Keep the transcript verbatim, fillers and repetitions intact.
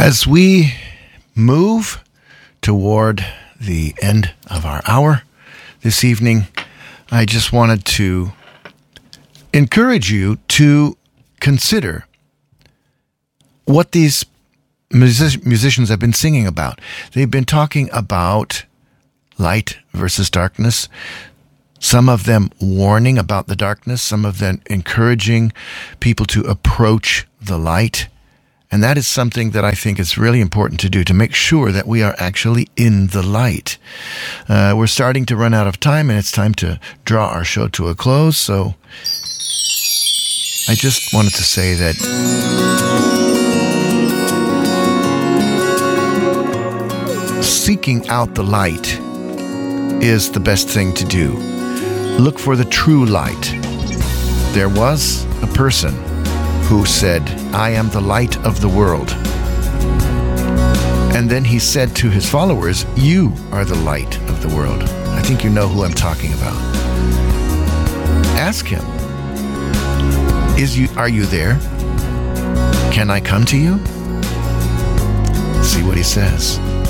As we move toward the end of our hour this evening, I just wanted to encourage you to consider what these music- musicians have been singing about. They've been talking about light versus darkness, some of them warning about the darkness, some of them encouraging people to approach the light. And that is something that I think is really important to do, to make sure that we are actually in the light. Uh, we're starting to run out of time, and it's time to draw our show to a close. So I just wanted to say that seeking out the light is the best thing to do. Look for the true light. There was a person who said, "I am the light of the world." And then he said to his followers, "You are the light of the world." I think you know who I'm talking about. Ask him, Is you, are you there? Can I come to you? See what he says.